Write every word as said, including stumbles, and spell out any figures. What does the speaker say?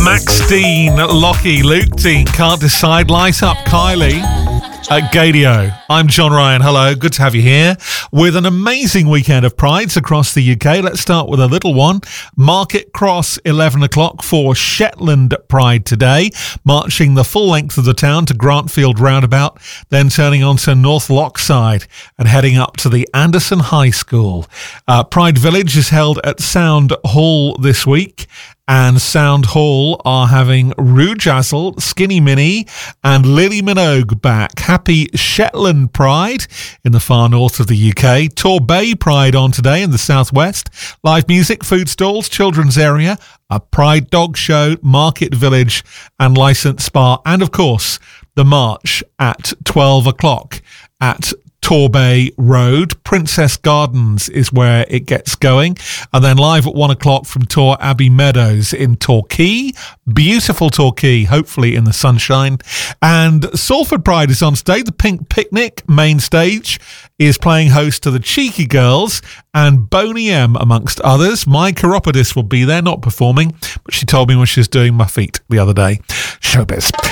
Max Dean, Lockie, Luke Dean, Can't Decide, Light Up, Kylie at Gadio. I'm John Ryan. Hello, good to have you here with an amazing weekend of prides across the U K. Let's start with a little one. Market Cross, eleven o'clock for Shetland Pride today, marching the full length of the town to Grantfield Roundabout, then turning on to North Lochside and heading up to the Anderson High School. Uh, Pride Village is held at Sound Hall this week, and Sound Hall are having Rue Jazzle, Skinny Minnie and Lily Minogue back. Happy Shetland Pride in the far north of the U K. Torbay Pride on today in the southwest. Live music, food stalls, children's area, a Pride dog show, Market Village and licensed spa. And of course, the march at twelve o'clock at Torbay Road. Princess Gardens is where it gets going. And then live at one o'clock from Tor Abbey Meadows in Torquay. Beautiful Torquay, hopefully in the sunshine. And Salford Pride is on stage. The Pink Picnic main stage is playing host to the Cheeky Girls and Boney M, amongst others. My chiropodist will be there, not performing, but she told me when she was doing my feet the other day. Showbiz.